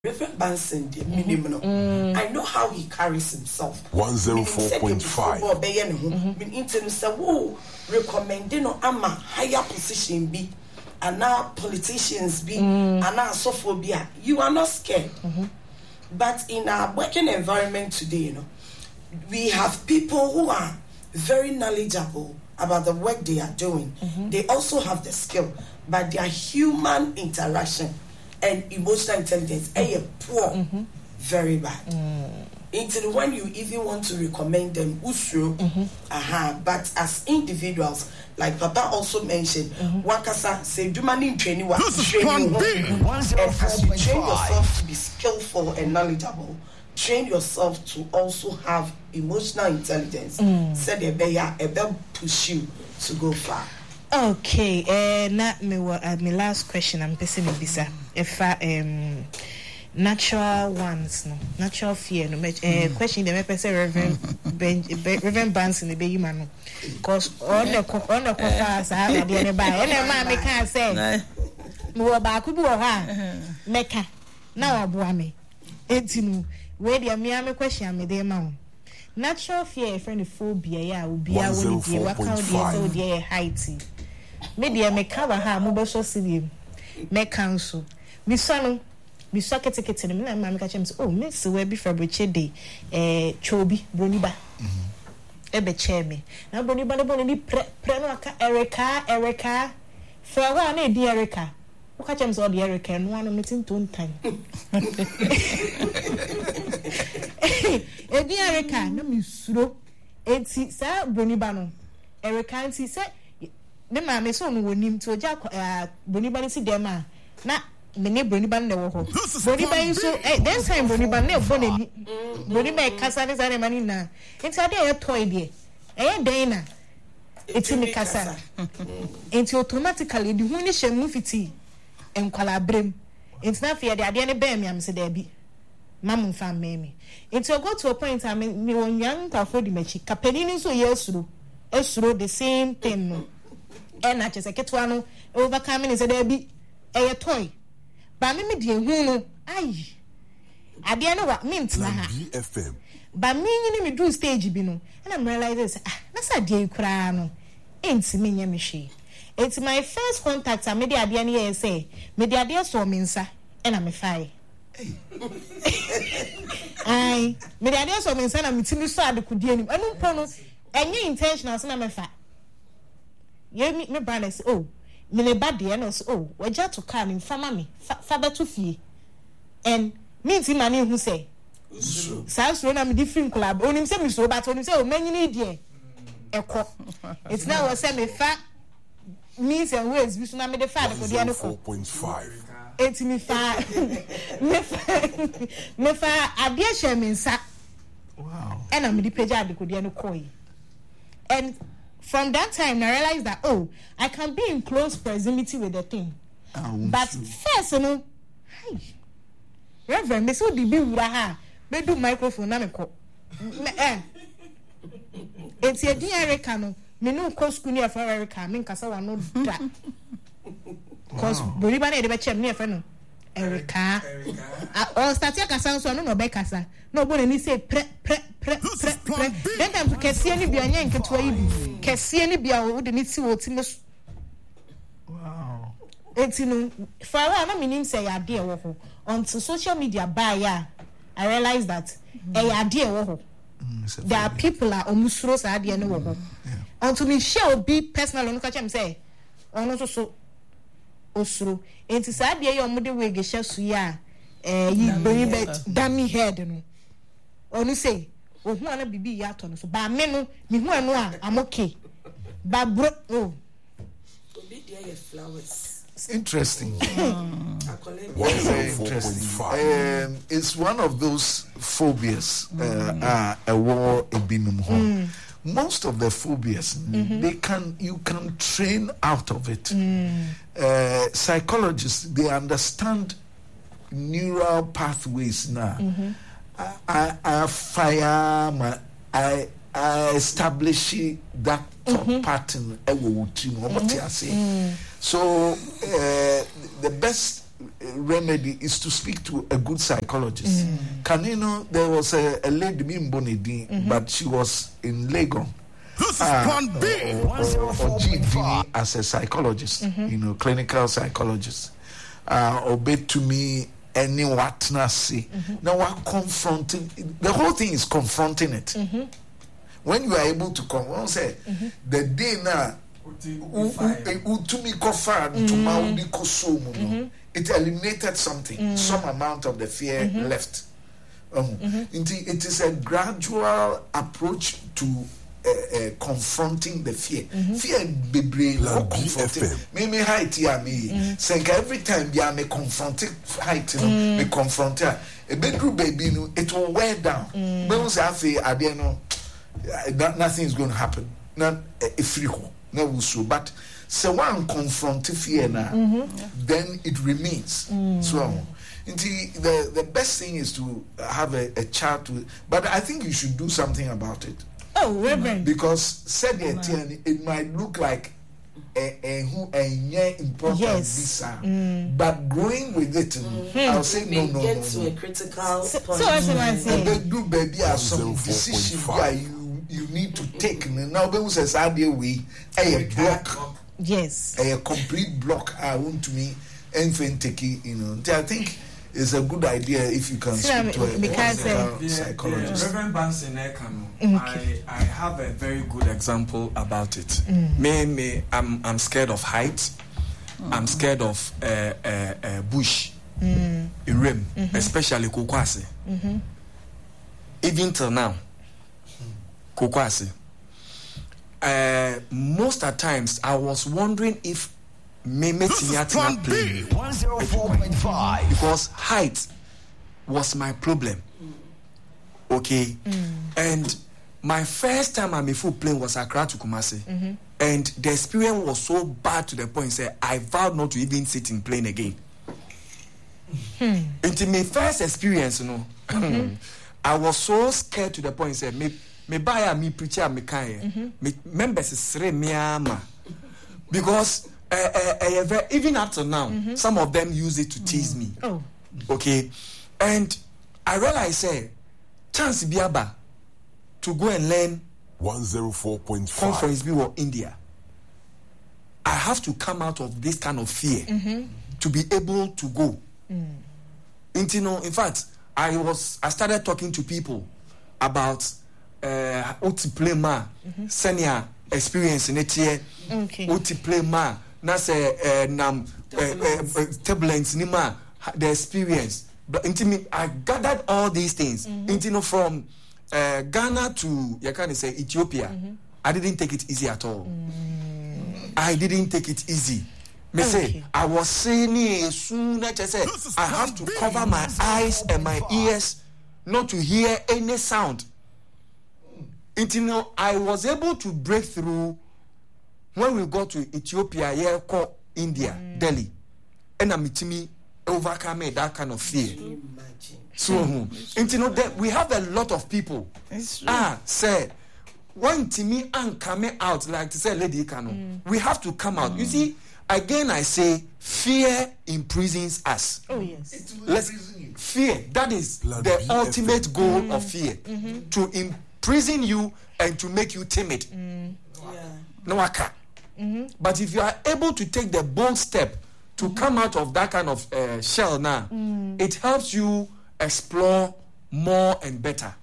Reverend Benson, the minimum. I know how he carries himself. 104.5. Recommending ama higher position be, and now politicians be, and now sophobia. You are not scared. But in our working environment today, we have people who are very knowledgeable about the work they are doing. They also have the skill, but their human interaction and emotional intelligence are poor, very bad. Until when you even want to recommend them, but as individuals, like Papa also mentioned, Wakasa say, do money training, and as you train yourself to be skillful and knowledgeable, train yourself to also have emotional intelligence. Said a push you to go far. Okay, not me. My last question. I'm passing it, Bisa. If natural ones, no natural fear, no question. The me say Reverend Benson the baby man, because on the coffers I have the other buy. And man me can't say. No ba kubu ha meka na oboa me. Etinu we dey me question me dey ma. Natural fear friend phobia ya obi a we dey waka dey dey height. Me dey me cover ha mo be so see me cancel. Me so kete no na ma me ka chem say oh me se we be fabriche dey chobi broniba ebe che me na broniba ni pre no aka Erica for wa na di Erica o ka chem say di Erica no anu meeting to time di Erica na me suro enti sa broniba no Erica enti say me ma me so no wonim to ja broniba ni si dem a na mene broniba ne wo ho broniba so that time broniba ne bonani broniba kasa ne zare mani na enti ade e toy de den na eti me kasa enti automatically the hu ni shemu fiti enkwala brem enti na fe de ade ne be me am se da bi mamu fa meme enti go to a point am me wonyan tafo di machi kapani ni so esuro the same thing no and I just a ketwa no overcoming is a there be a toy. But me die hu no ai. Ade no wa mint na ha. BFM. But me ni me do stage bi no. And I'm realizing na sa die kura no. Enti me nya me hwe. It's my first contact I made ade na ye say. Me de ade so me nsa and I'm fine. Ai, me de ade so me nsa na me timi so ade kudie ni. Anu mpo no enye intentional so na me fa. Me balance oh me le bad there no so oh waja to car me fama me fa beto fie and me nti mani hu say so na me different club onim say me so but onim say o manyini die ekọ it's now we say me fa means and ways we so na me the fa ko dia no ko 4.5 eti me fa ade hye me nsa wow and am di page ade ko dia no koi and from that time, I realized that I can be in close proximity with the thing. But first, hi, Reverend, me so di be wura me do microphone na me ko. It's a dear Erica no. Me no ko school near for Erica. Me nkasa wa no da. Cause boriba na de be chem near for no. Erica. Or start ya kasa so no be kasa. No bo ni say pre. Then time to kesi ni bia nya nketo yi bi. Kesi ni bia wo de ni ti wo ti me. Wow. Enti no for na me nim say ya de wo ho. On social media buy ya. I realized that ya de wo ho. There are people are omusuro sa de no wo ho. Unto me share be personal no ka chem say. Ono so osuro. Enti sa de ye omude we ge hye su ya yi beri dummy head no. Onu say ohu ana bibi ya to no so ba me no me hu anu a am okay ba bro obi dey your flowers interesting. Interesting. It's one of those phobias a war ebinum ho. Most of the phobias you can train out of it. Psychologists they understand neural pathways now. I establish that pattern. So the best remedy is to speak to a good psychologist. Can you know, there was a lady, but she was in Lagos. This is Plan B. Or GD as a psychologist, clinical psychologist. Obey to me any what na see. Now we're confronting, the whole thing is confronting it. When you are able to say the day now it eliminated something, some amount of the fear left. It is a gradual approach to confronting the fear. Fear be brave or confronting. Me height ya me. Senka every time ya me confronting height, me confront her. A bedroom baby no, it will wear down. But say I say nothing is going to happen. Not a free home. No so, but so one confront fear now, then it remains. So. The best thing is to have a chat with, but I think you should do something about it. Oh, Reverend. Because said it might look like a important visa, but growing with it, I'll say no. Get to a critical point. So what am I saying? And do baby are some decisions you need to take. Now, when says way a block, yes, a complete block. I want to me and take it. I think. It's a good idea if you can speak to a psychologist. Reverend Banson I have a very good example about it. I'm scared of height. I'm scared of bush in Rim, especially Kokwase. Even till now, Kokwase. Most of the times, I was wondering if this is Plan B. 104.5. Because height was my problem. Okay, and my first time I'm a full plane was Accra to Kumasi, and the experience was so bad to the point say I vowed not to even sit in plane again. Into my first experience, I was so scared to the point say me buy me preacher me kaya me members is because. Even up to now, some of them use it to tease me. Oh. Okay, and I realize, chance biaba to go and learn 104.5 conference in India. I have to come out of this kind of fear to be able to go. In fact, I started talking to people about Otiplema, senior experience in it here. Otiplema. Na say turbulence nima the experience, but I gathered all these things from Ghana to Ethiopia. I didn't take it easy at all. I didn't take it easy. Me say I was saying soon I say I have to cover my eyes and my ears not to hear any sound. I was able to break through. When we go to Ethiopia, call India, Delhi, and I'm overcome that kind of fear. So, that we have a lot of people. Say, when Timmy and coming out, like to say, Lady Kano, we have to come out. You see, again, I say, fear imprisons us. Oh, yes. Fear, that is the ultimate goal of fear, to imprison you and to make you timid. No, I can't. But if you are able to take the bold step to come out of that kind of shell now, it helps you explore more and better.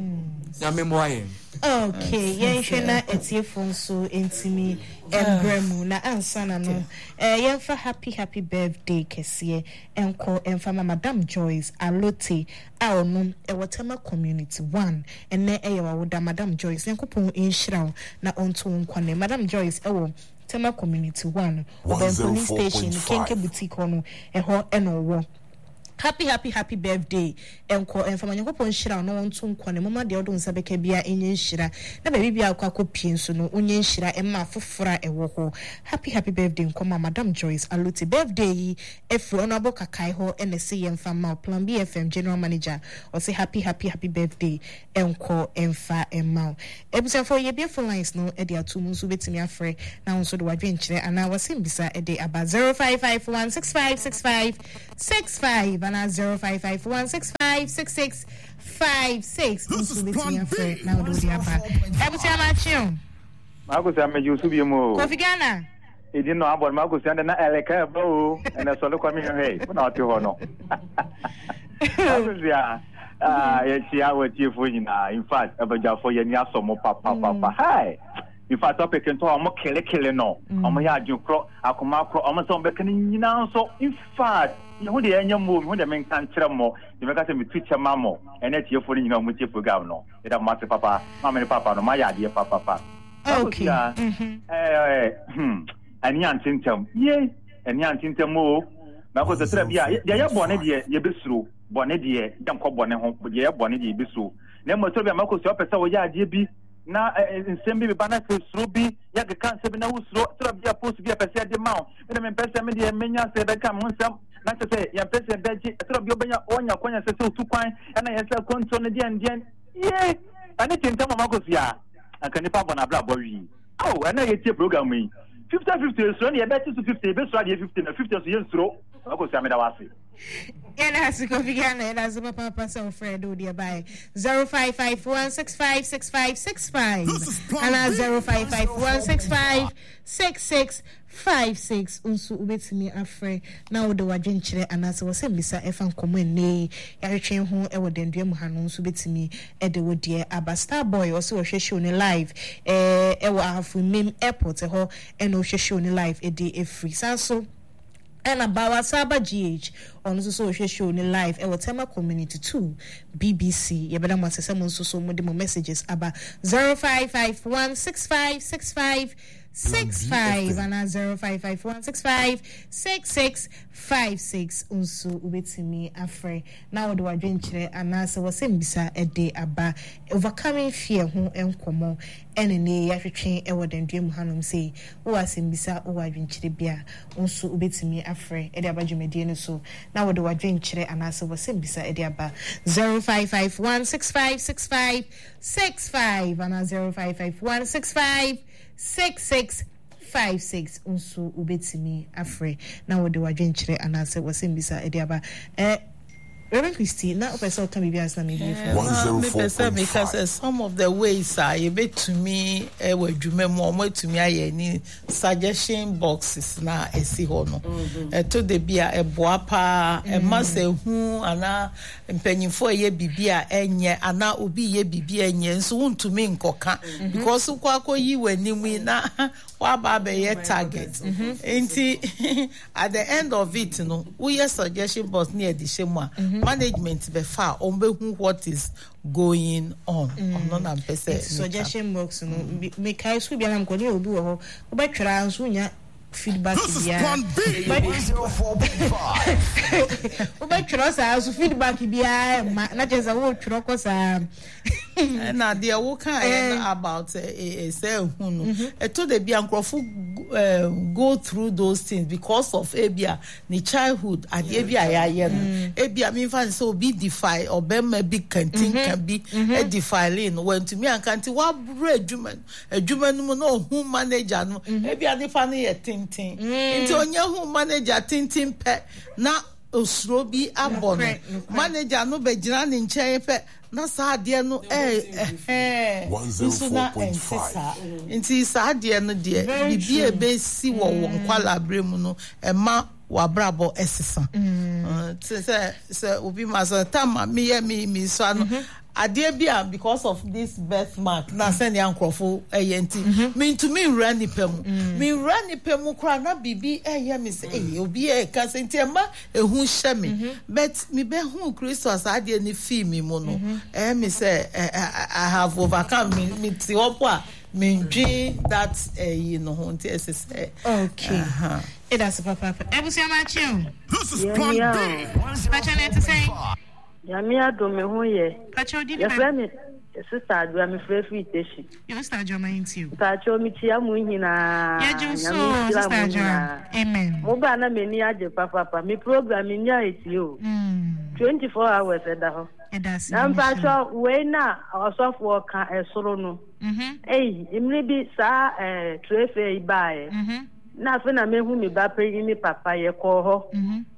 Okay, yenhwena etiefo so entimi embremu na ansana no yenfa happy birthday kese enko enfa Madam Joyce Alote a onu ewotema community 1 ene eyewa woda Madam Joyce yankopon enhiraw na onto nkwane Madam Joyce ewo tema community 1 oben police station kenke boutique ono eho eno wo happy birthday enko enfama nyakopon hira no wonto nko ne mama de odo nsabeka bia enye hira na ba bibia akwa pie nso no onye hira emma fofora ewo ho happy birthday nko Madam Joyce Aluti birthday efro honorable kakai ho NSC yemfama Plan B FM general manager or say happy birthday enko emfa emma ebusa for ye beautiful lines no e dia to munso betimi afre na wonso de wadwe nkyere ana wasim bisa e de aba 0551656565 and 0551656656 unso betimi afre na wo de aba ebusa ma chion Magusa me Yusu bi mo Kofi Ghana e di no abon magusa na eleka bro ene so le kwami he na oti ho no Magusa ye chi awo ti fo nyina in fact abaja fo ye ni asomo papa hi in fact topic nto o mo kele no o mo ya adwukro akoma kro o mo so be kan nyina so in fact ye hu de enya mo hu de men kan kire mo de me ka se me teacher mamo ene ti fo nyina mo ti fo gam no e da mate papa mama ni papa no ma ya de papa okay ani antintem ye ani antintem mo na ko se bia ya bone de ye besuro bone de ye nko bone ho ye bone de besuro na mo so bia mako se opesa wo ya ade bi na nsem bi ba na se suro bi ya ke kan se bi na wo suro so bia post bi apesa de ma me me pesa me de menya se be kan mo nsem na se ya pesa be ji so bia obenya onya kwanya se tu kwan na ye se control ne de ye ani tintem mako se ya akani pa bona bla bowi ana ye tie program yi 50-50 so ne ye bet 50 be so ade 50 na 50 so ye nsuro ako se ameda wase yana Kofi Ghana yana zuba papa so friend o dia by 0551656565 ana 0551656656 unsu ubetimi afre na wo de wadwen kire anase wo se mbisa efa nkomo ene ya hwetwen ho e wo dendua mu ha no unsu betimi e de wo die Abastar Boy o se wo hwe show ne live e wo afu mem airport ho e no hwe show ne live e de e free sanso and about Saba GH on so show ni live e Tema Community 2 BBC ye better must say so more messages about 0551656565 and 0551656656 unso ubetimi afre now do adwenkyere anase wasem bisa e dey aba overcoming fear ho enkomo enene ya hwetwen e wodendwe mu hanom sei wo wasem bisa wo adwenkyere bia unso ubetimi afre e dey aba dwumedie no so na wo do adwenkyere anase wasem bisa e dey aba 0551656565 and 0551656656 unso ubetimi afre na wo de wadwenkyere anase wasimbisa ediaba Reverend Christy na opesa can be as na maybe 104.5 because some of the ways you bet to me we dwuma mo to me aye ni suggestion boxes na esi ho no to de bia eboapa e mase hu ana mpanyimfo ye bibia enye ana obi ye bibia enye nso untumi nkoka because kwa akoyi wanimu na wa ba be ye target enti at the end of it no we suggestion box near the shema management be far on be who what is going on no na pese suggestion box no me kai so bia na mkoni obi wo ho obetwera nso nya feedback bia obetwera sa so feedback bia na cheza wo twero ko sa na there wo kan about say hu no to the bia nkrofo go through those things because of ebia ni childhood and ebia ya no ebia me fan so be defy or be big canteen can be a defiling when to me and can't wa adwuma no no who manager no ebia ni fa no ye tintin into onya who manager tintin pe na osuro bi abono manager no be gina ni nchen pe na saade no 104.5 nti saade no de bibia be si wo nkwala bremu no ema wabrabo esesa se obi maso tama mi so no ade bia because of this birthmark na send yankrofo enti me to me run pemu kra na bibi me say obi ka senti ma ehu hye me but me be hu Christos ade ni fi me mo no me say I have overcome me ti opo a Dream that you know hunting say. Okay. It does papa. Ebusia machi. This is Plan B. Pacha net to say. Yamia do me ho ye. Pacha di Your friend sister do am free station. Your sister jo my into. Pacha mi tia mu hina. Ya jo so sister jo. Amen. Mo ba na me ni age papa. Me program ni ati o. 24 hours eda ho. It does. Na pacha we na osofo ka esoro no. Imri bi sa trefe ibae. Na fe na me hu me ba pe ni papa ye ko ho.